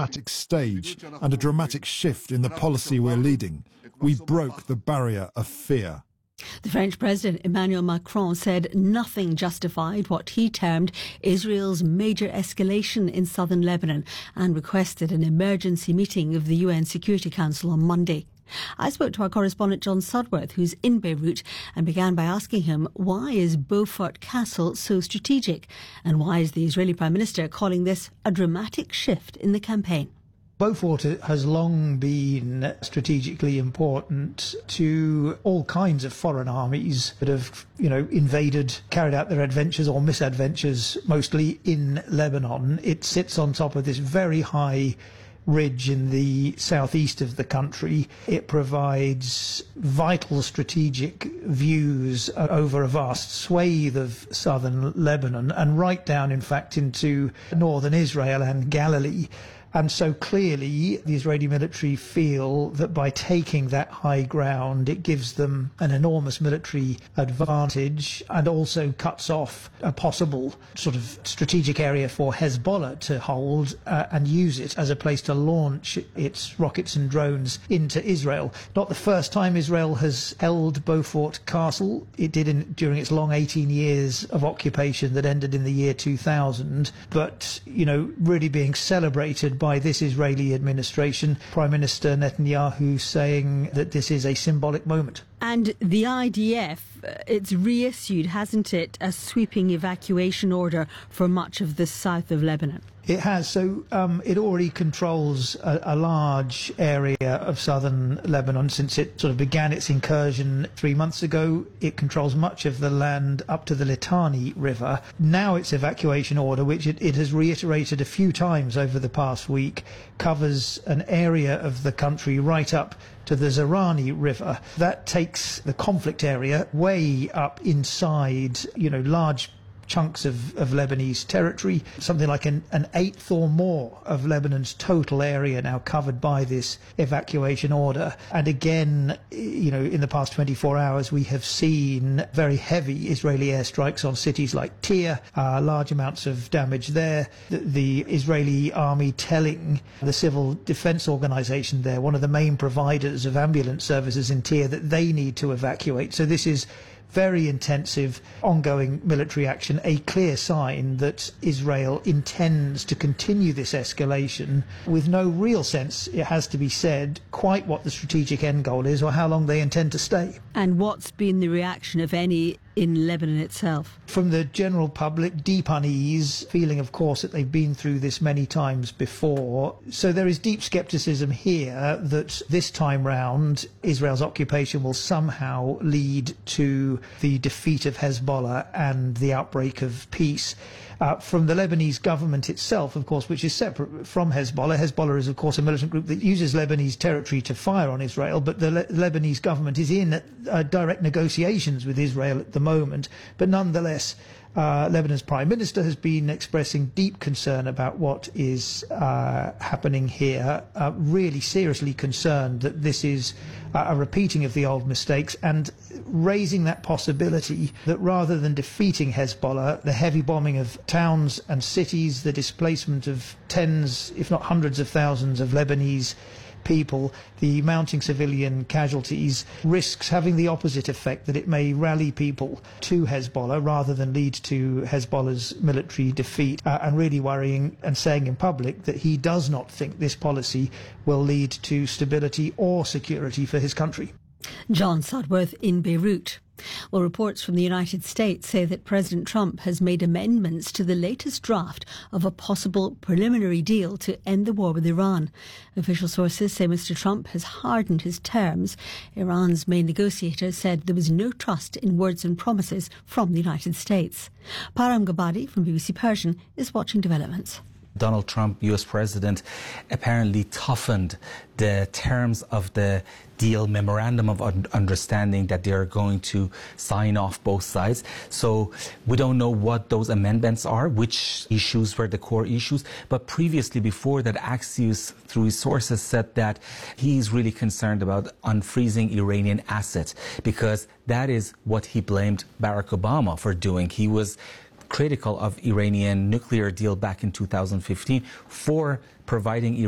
dramatic stage and a dramatic shift in the policy we're leading. We broke the barrier of fear. The French President Emmanuel Macron said nothing justified what he termed Israel's major escalation in southern Lebanon and requested an emergency meeting of the UN Security Council on Monday. I spoke to our correspondent John Sudworth, who's in Beirut, and began by asking him, why is Beaufort Castle so strategic? And why is the Israeli Prime Minister calling this a dramatic shift in the campaign? Beaufort has long been strategically important to all kinds of foreign armies that have, invaded, carried out their adventures or misadventures, mostly in Lebanon. It sits on top of this very high ridge in the southeast of the country. It provides vital strategic views over a vast swathe of southern Lebanon and right down, in fact, into northern Israel and Galilee. And so clearly the Israeli military feel that by taking that high ground, it gives them an enormous military advantage and also cuts off a possible sort of strategic area for Hezbollah to hold and use it as a place to launch its rockets and drones into Israel. Not the first time Israel has held Beaufort Castle. It did during its long 18 years of occupation that ended in the year 2000. But, really being celebrated by this Israeli administration, Prime Minister Netanyahu saying that this is a symbolic moment. And the IDF, it's reissued, hasn't it, a sweeping evacuation order for much of the south of Lebanon? It has. So it already controls a large area of southern Lebanon since it sort of began its incursion 3 months ago. It controls much of the land up to the Litani River. Now its evacuation order, which it has reiterated a few times over the past week, covers an area of the country right up to the Zerani River. That takes the conflict area way up inside, large chunks of Lebanese territory, something like an eighth or more of Lebanon's total area now covered by this evacuation order. And again, in the past 24 hours, we have seen very heavy Israeli airstrikes on cities like Tyre, large amounts of damage there. The Israeli army telling the civil defense organization there, one of the main providers of ambulance services in Tyre, that they need to evacuate. So this is very intensive, ongoing military action, a clear sign that Israel intends to continue this escalation with no real sense, it has to be said, quite what the strategic end goal is or how long they intend to stay. And what's been the reaction, if any, in Lebanon itself? From the general public, deep unease, feeling, of course, that they've been through this many times before. So there is deep scepticism here that this time round, Israel's occupation will somehow lead to the defeat of Hezbollah and the outbreak of peace. From the Lebanese government itself, of course, which is separate from Hezbollah. Hezbollah is, of course, a militant group that uses Lebanese territory to fire on Israel, but the Lebanese government is in direct negotiations with Israel at the moment. But nonetheless, Lebanon's Prime Minister has been expressing deep concern about what is happening here, really seriously concerned that this is a repeating of the old mistakes, and raising that possibility that rather than defeating Hezbollah, the heavy bombing of towns and cities, the displacement of tens, if not hundreds of thousands of Lebanese people, the mounting civilian casualties, risks having the opposite effect, that it may rally people to Hezbollah rather than lead to Hezbollah's military defeat, and really worrying and saying in public that he does not think this policy will lead to stability or security for his country. John Sudworth in Beirut. Well, reports from the United States say that President Trump has made amendments to the latest draft of a possible preliminary deal to end the war with Iran. Official sources say Mr. Trump has hardened his terms. Iran's main negotiator said there was no trust in words and promises from the United States. Param Gabadi from BBC Persian is watching developments. Donald Trump, US President, apparently toughened the terms of the deal memorandum of understanding that they are going to sign off both sides. So we don't know what those amendments are, which issues were the core issues. But previously, before that, Axios, through his sources, said that he's really concerned about unfreezing Iranian assets, because that is what he blamed Barack Obama for doing. He was critical of Iranian nuclear deal back in 2015 for providing